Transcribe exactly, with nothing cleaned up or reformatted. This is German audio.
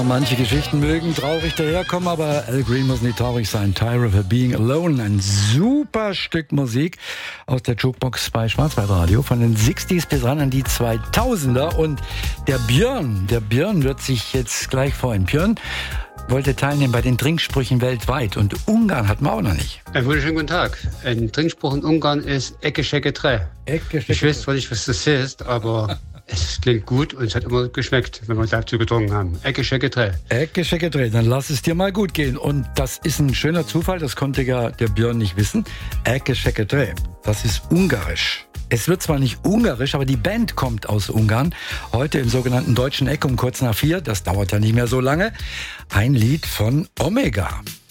manche Geschichten mögen traurig daherkommen, aber Al Green muss nicht traurig sein. Tired of Being Alone, ein super Stück Musik aus der Jukebox bei Schwarzwaldradio von den sechziger bis ran an die zweitausender. Und der Björn, der Björn wird sich jetzt gleich freuen. Björn wollte teilnehmen bei den Trinksprüchen weltweit und Ungarn hatten wir auch noch nicht. Einen wunderschönen guten Tag. Ein Trinkspruch in Ungarn ist Ecke, Schecke, Tre. Ecke, Ich weiß zwar nicht, was das ist, aber es klingt gut und es hat immer geschmeckt, wenn wir dazu getrunken haben. Ecke, Schecke, Tre. Ecke, Schecke, Tre. Dann lass es dir mal gut gehen. Und das ist ein schöner Zufall, das konnte ja der Björn nicht wissen. Ecke, Schecke, Tre. Das ist ungarisch. Es wird zwar nicht ungarisch, aber die Band kommt aus Ungarn. Heute im sogenannten Deutschen Eck um kurz nach vier, das dauert ja nicht mehr so lange, ein Lied von Omega.